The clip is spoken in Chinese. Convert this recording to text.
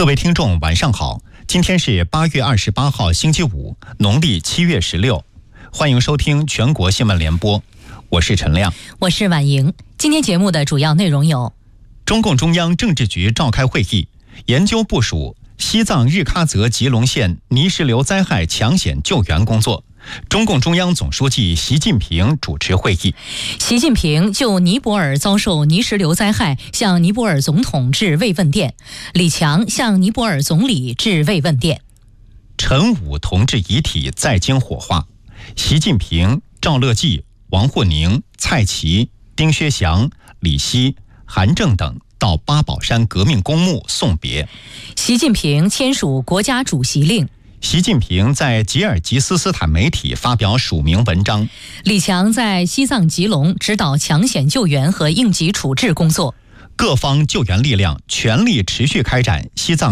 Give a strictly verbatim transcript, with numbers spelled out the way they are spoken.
各位听众晚上好，今天是八月二十八号星期五，农历七月十六，欢迎收听全国新闻联播，我是陈亮， 我是婉莹。今天节目的主要内容有： 中共中央政治局召开会议，研究部署西藏日喀则吉隆县泥石流灾害抢险救援工作。中共中央总书记习近平主持会议。 习近平就尼泊尔遭受泥石流灾害向尼泊尔总统致慰问电，李强向尼泊尔总理致慰问电。 陈武同志遗体在京火化，习近平、赵乐际、王沪宁、蔡奇、丁薛祥、李希、韩正等到八宝山革命公墓送别。 习近平签署国家主席令。 习近平在吉尔吉斯斯坦媒体发表署名文章。 李强在西藏吉隆指导抢险救援和应急处置工作。 各方救援力量全力持续开展西藏